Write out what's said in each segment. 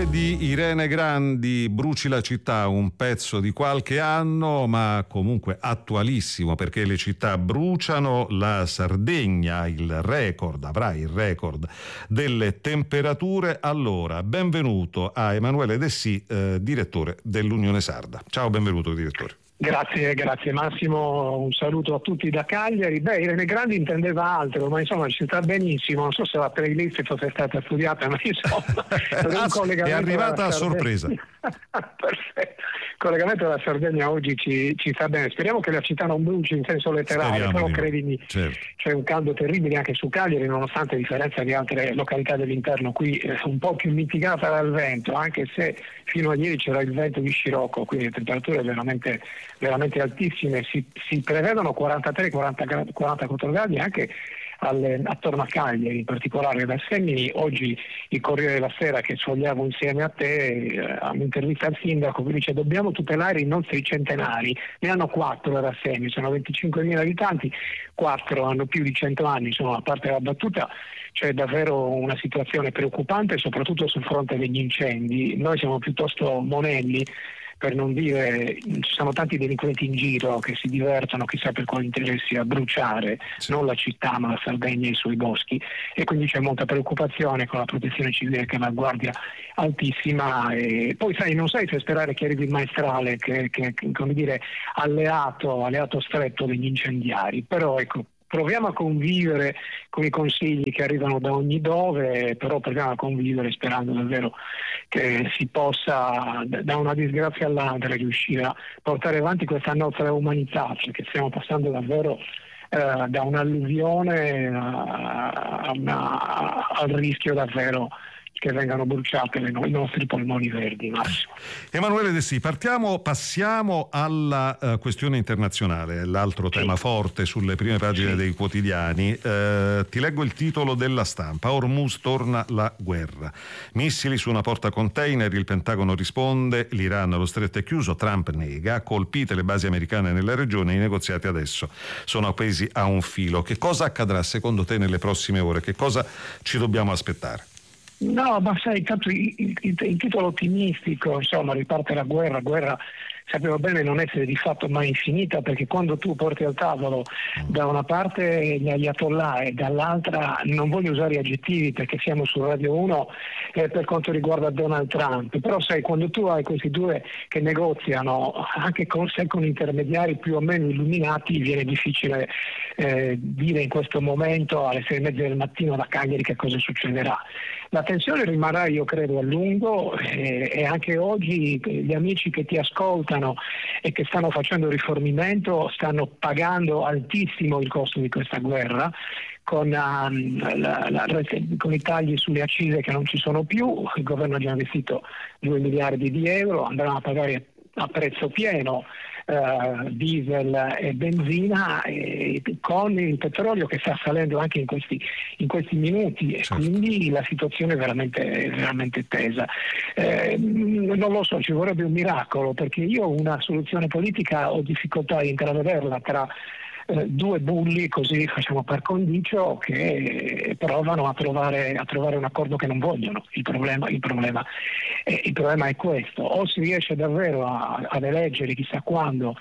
Parole di Irene Grandi, Bruci la città, un pezzo di qualche anno, ma comunque attualissimo, perché le città bruciano. La Sardegna avrà il record delle temperature. Allora, benvenuto a Emanuele Dessì, direttore dell'Unione Sarda. Ciao, benvenuto direttore. Grazie Massimo, un saluto a tutti da Cagliari. Irene Grandi intendeva altro, ma insomma ci sta benissimo, non so se la playlist fosse stata studiata, ma insomma è arrivata a sorpresa. Perfetto, il collegamento della Sardegna oggi ci sta bene, speriamo che la città non bruci in senso letterale, però credimi, certo. C'è un caldo terribile anche su Cagliari, nonostante a differenza di altre località dell'interno qui un po' più mitigata dal vento, anche se fino a ieri c'era il vento di scirocco, quindi le temperature veramente altissime. Si prevedono 43-44 gradi anche attorno a Cagliari, in particolare da Semini. Oggi il Corriere della Sera, che sfogliavo insieme a te, un'intervista al sindaco che dice: dobbiamo tutelare i nostri centenari, ne hanno 4 da Semini, sono 25.000 abitanti, 4 hanno più di 100 anni, insomma, a parte la battuta c'è davvero una situazione preoccupante, soprattutto sul fronte degli incendi. Noi siamo piuttosto monelli, per non dire, ci sono tanti delinquenti in giro che si divertono chissà per quali interessi a bruciare, sì, non la città ma la Sardegna e i suoi boschi, e quindi c'è molta preoccupazione con la protezione civile che è una guardia altissima. E poi non sai se sperare che arrivi il maestrale che come dire alleato stretto degli incendiari, però ecco, proviamo a convivere con i consigli che arrivano da ogni dove, però proviamo a convivere sperando davvero che si possa, da una disgrazia all'altra, riuscire a portare avanti questa nostra umanità, perché stiamo passando davvero da un'alluvione al rischio davvero che vengano bruciate i nostri polmoni verdi, Massimo. Emanuele Dessì, passiamo alla questione internazionale, l'altro tema forte sulle prime pagine dei quotidiani. Ti leggo il titolo della Stampa: Hormuz torna la guerra. Missili su una porta container, il Pentagono risponde, l'Iran lo stretto è chiuso, Trump nega, colpite le basi americane nella regione, i negoziati adesso sono appesi a un filo. Che cosa accadrà secondo te nelle prossime ore? Che cosa ci dobbiamo aspettare? No, ma sai, tanto il titolo ottimistico, insomma, riparte la guerra sapeva bene non essere di fatto mai infinita, perché quando tu porti al tavolo da una parte gli ayatollah e dall'altra, non voglio usare aggettivi perché siamo su Radio 1 per quanto riguarda Donald Trump, però sai, quando tu hai questi due che negoziano anche con intermediari più o meno illuminati, viene difficile dire in questo momento alle 6:30 del mattino da Cagliari che cosa succederà. La tensione rimarrà, io credo, a lungo, e anche oggi gli amici che ti ascoltano e che stanno facendo rifornimento stanno pagando altissimo il costo di questa guerra, con i tagli sulle accise che non ci sono più. Il governo ha già investito 2 miliardi di euro, andranno a pagare a prezzo pieno diesel e benzina, con il petrolio che sta salendo anche in questi minuti, e quindi la situazione è veramente tesa. Non lo so, ci vorrebbe un miracolo, perché io una soluzione politica ho difficoltà a intravederla tra due bulli, così facciamo per condicio, che provano a trovare un accordo che non vogliono. Il problema è questo: o si riesce davvero ad eleggere chissà quando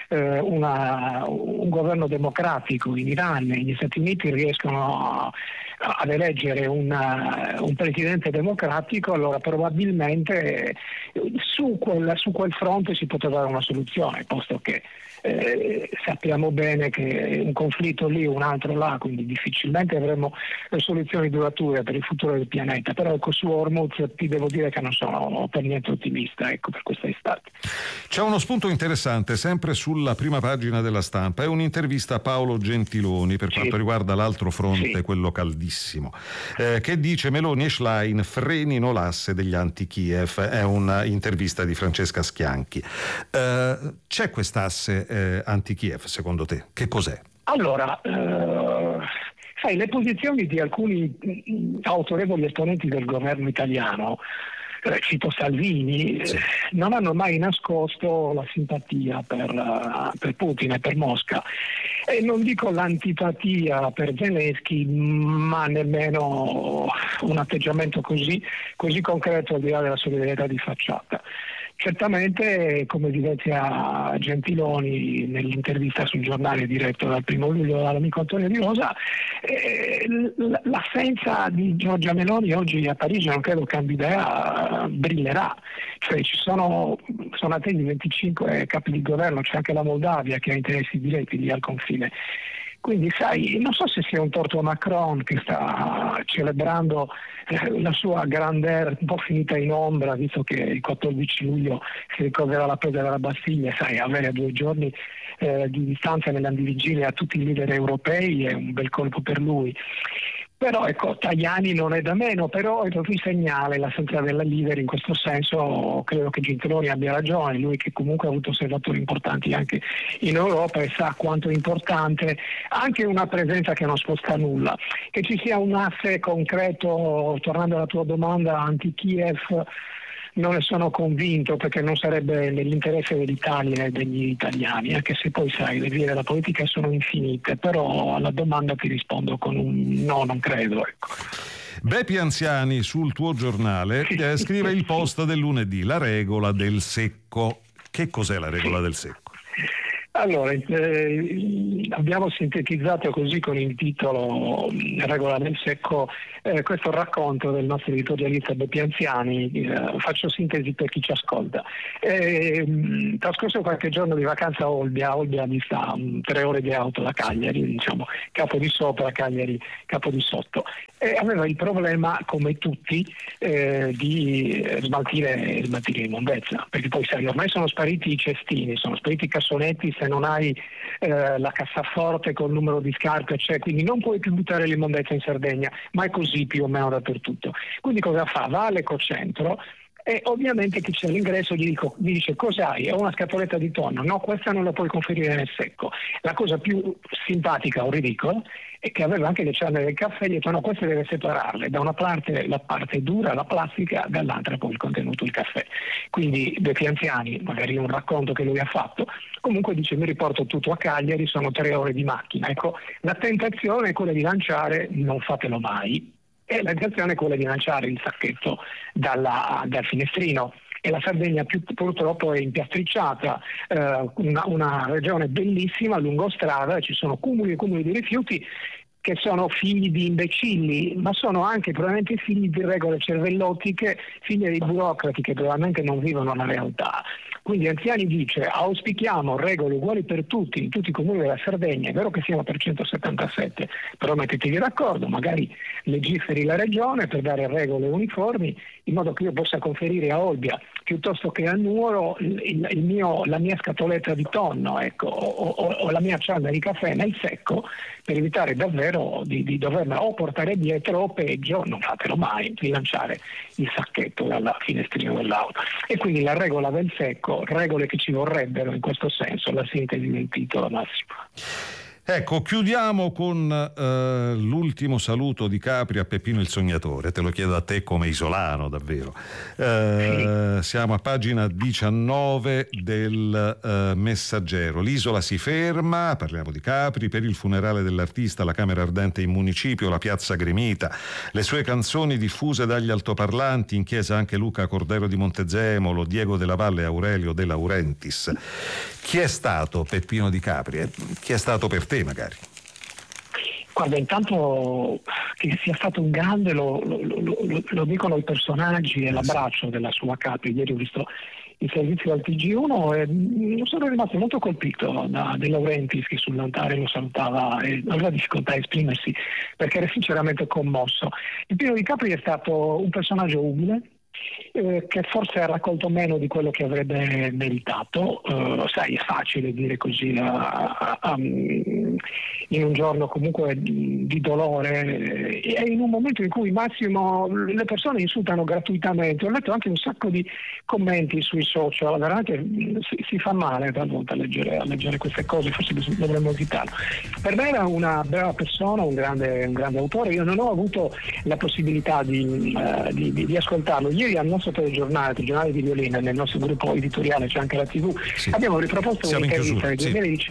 un governo democratico in Iran e gli Stati Uniti riescono ad eleggere un presidente democratico, allora probabilmente su quel fronte si poteva dare una soluzione, posto che sappiamo bene che un conflitto lì, un altro là, quindi difficilmente avremo soluzioni durature per il futuro del pianeta. Però ecco, su Hormuz ti devo dire che non sono per niente ottimista, ecco, per questa estate. C'è uno spunto interessante sempre sulla prima pagina della Stampa, è un'intervista a Paolo Gentiloni per quanto riguarda l'altro fronte, quello caldissimo, che dice: Meloni e Schlein frenino l'asse degli anti-Kiev. È un'intervista di Francesca Schianchi. C'è quest'asse anti-Kiev secondo te? Che cos'è? Allora, sai, le posizioni di alcuni autorevoli esponenti del governo italiano cito Salvini, non hanno mai nascosto la simpatia per Putin e per Mosca. E non dico l'antipatia per Zelensky, ma nemmeno un atteggiamento così concreto al di là della solidarietà di facciata. Certamente, come evidenzia Gentiloni nell'intervista sul giornale diretto dal 1° luglio dall'amico Antonio Di Rosa, l'assenza di Giorgia Meloni oggi a Parigi non credo cambi idea, brillerà. Cioè sono attesi 25 capi di governo, c'è anche la Moldavia che ha interessi diretti lì al confine. Quindi sai, non so se sia un torto a Macron che sta celebrando la sua grandeur un po' finita in ombra, visto che il 14 luglio si ricorderà la presa della Bastiglia, sai, avere a 2 giorni di distanza nell'andivigilia a tutti i leader europei è un bel colpo per lui. Però ecco, Tajani non è da meno, però è proprio il segnale, l'assenza della leader in questo senso. Credo che Gentiloni abbia ragione, lui che comunque ha avuto osservatori importanti anche in Europa e sa quanto è importante anche una presenza che non sposta nulla, che ci sia un asse concreto. Tornando alla tua domanda, anti-Kiev, non ne sono convinto, perché non sarebbe nell'interesse dell'Italia e degli italiani, anche se poi sai, le vie della politica sono infinite, però alla domanda ti rispondo con un no, non credo. Ecco. Beppi Anziani sul tuo giornale scrive il post del lunedì, la regola del secco. Che cos'è la regola del secco? Allora, abbiamo sintetizzato così con il titolo Regola del secco questo racconto del nostro editorialista Beppi Anziani. Faccio sintesi per chi ci ascolta. Trascorso qualche giorno di vacanza a Olbia dista 3 ore di auto da Cagliari, diciamo capo di sopra, Cagliari capo di sotto, e aveva il problema, come tutti, di smaltire immondezza, perché poi sai, ormai sono spariti i cestini, sono spariti i cassonetti, se non hai la cassaforte con il numero di scarpe, cioè, quindi non puoi più buttare l'immondezza in Sardegna, ma è così più o meno dappertutto. Quindi cosa fa? Va all'Ecocentro e ovviamente chi c'è all'ingresso gli dice: cos'hai? Ho una scatoletta di tonno. No, questa non la puoi conferire nel secco. La cosa più simpatica o ridicola è che aveva anche le ciarne del caffè, gli ha detto: no, queste deve separarle, da una parte la parte dura, la plastica, dall'altra poi il contenuto, il caffè. Quindi Beppi Anziani, magari un racconto che lui ha fatto, comunque dice: mi riporto tutto a Cagliari, sono 3 ore di macchina. Ecco, la tentazione è quella di lanciare, non fatelo mai, e la tentazione è quella di lanciare il sacchetto dal finestrino. E la Sardegna purtroppo è impiastricciata, una regione bellissima, lungostrada, ci sono cumuli e cumuli di rifiuti che sono figli di imbecilli, ma sono anche probabilmente figli di regole cervellottiche, figli di burocrati che probabilmente non vivono la realtà. Quindi Anziani dice: auspichiamo regole uguali per tutti, in tutti i comuni della Sardegna. È vero che siamo per 177, però mettetevi d'accordo, magari legiferi la regione per dare regole uniformi, in modo che io possa conferire a Olbia, piuttosto che a Nuoro, la mia scatoletta di tonno, ecco, o la mia cialda di caffè nel secco, per evitare davvero di doverla o portare dietro, o peggio, non fatelo mai, di lanciare il sacchetto dalla finestrino dell'auto. E quindi la regola del secco, regole che ci vorrebbero in questo senso, la sintesi del titolo, Massimo. Ecco, chiudiamo con l'ultimo saluto di Capri a Peppino il Sognatore. Te lo chiedo a te come isolano, davvero. Sì. Siamo a pagina 19 del Messaggero. L'isola si ferma, parliamo di Capri, per il funerale dell'artista, la Camera Ardente in municipio, la piazza gremita, le sue canzoni diffuse dagli altoparlanti, in chiesa anche Luca Cordero di Montezemolo, Diego della Valle e Aurelio De Laurentiis. Chi è stato Peppino di Capri? Chi è stato per te, magari? Guarda, intanto che sia stato un grande lo dicono i personaggi e l'abbraccio della sua Capri. Ieri ho visto il servizio al TG1 e sono rimasto molto colpito da De Laurentiis, che sull'altare lo salutava e aveva difficoltà a esprimersi perché era sinceramente commosso. Peppino di Capri è stato un personaggio umile, che forse ha raccolto meno di quello che avrebbe meritato. Sai, è facile dire così in un giorno comunque di dolore e in un momento in cui Massimo le persone insultano gratuitamente. Ho letto anche un sacco di commenti sui social, veramente si fa male talvolta a leggere queste cose, forse dovremmo evitarlo. Per me era una brava persona, un grande autore. Io non ho avuto la possibilità di ascoltarlo. Ieri ieri al nostro telegiornale di Violina, nel nostro gruppo editoriale, c'è anche la TV, abbiamo riproposto un'intervista del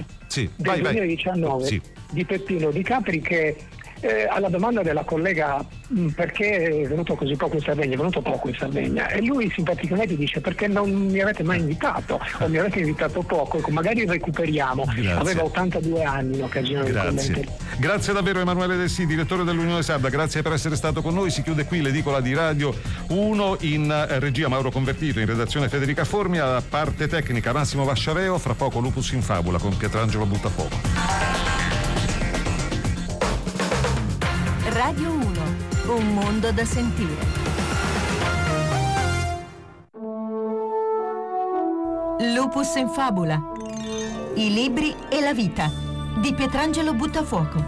2019 di Peppino Di Capri che alla domanda della collega perché è venuto così poco in Sardegna, è venuto poco in Sardegna, e lui simpaticamente dice perché non mi avete mai invitato o mi avete invitato poco, magari recuperiamo. Grazie. Aveva 82 anni in occasione del commento. Grazie davvero Emanuele Dessì, direttore dell'Unione Sarda, grazie per essere stato con noi. Si chiude qui l'edicola di Radio 1, in regia Mauro Convertito, in redazione Federica Formi, a parte tecnica Massimo Vasciareo, fra poco Lupus in Fabula con Pietrangelo Buttafuoco. Radio 1, un mondo da sentire. Lupus in Fabula, i libri e la vita di Pietrangelo Buttafuoco.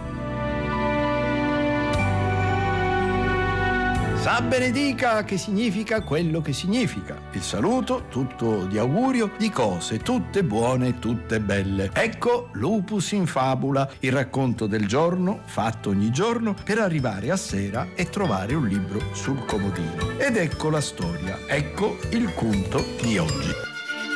Sa benedica che significa quello che significa. Il saluto, tutto di augurio, di cose tutte buone e tutte belle. Ecco Lupus in Fabula, il racconto del giorno, fatto ogni giorno, per arrivare a sera e trovare un libro sul comodino. Ed ecco la storia, ecco il conto di oggi.